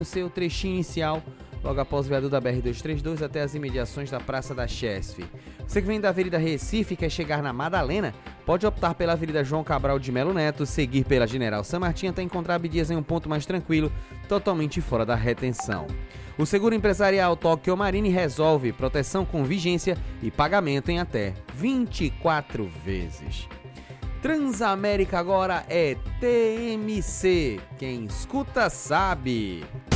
seu trechinho inicial, logo após o viaduto da BR-232 até as imediações da Praça da Chesf. Você que vem da Avenida Recife e quer chegar na Madalena, pode optar pela Avenida João Cabral de Melo Neto, seguir pela General San Martin até encontrar Abdias em um ponto mais tranquilo, totalmente fora da retenção. O seguro empresarial Tóquio Marine resolve proteção com vigência e pagamento em até 24 vezes. Transamérica agora é TMC. Quem escuta sabe.